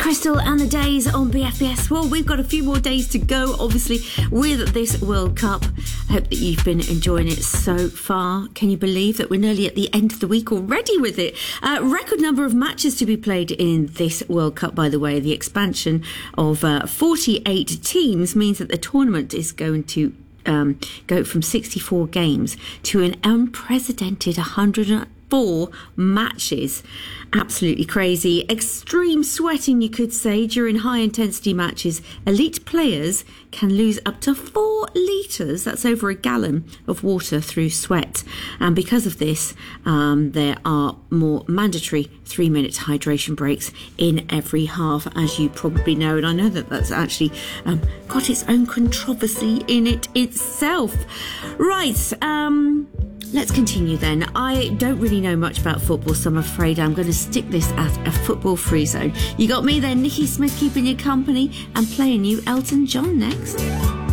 Crystal and the Days on BFBS. Well, we've got a few more days to go, obviously, with this World Cup. I hope that you've been enjoying it so far. Can you believe that we're nearly at the end of the week already with it? Record number of matches to be played in this World Cup, by the way. The expansion of 48 teams means that the tournament is going to go from 64 games to an unprecedented 104 matches. Absolutely crazy. Extreme sweating, you could say, during high intensity matches. Elite players can lose up to 4 litres, that's over a gallon, of water through sweat. And because of this, there are more mandatory 3-minute hydration breaks in every half, as you probably know. And I know that that's actually got its own controversy in it itself. Right, let's continue then. I don't really know much about football, so I'm afraid I'm going to stick this at a football-free zone. You got me there, Nikki Smith, keeping you company and playing you Elton John next.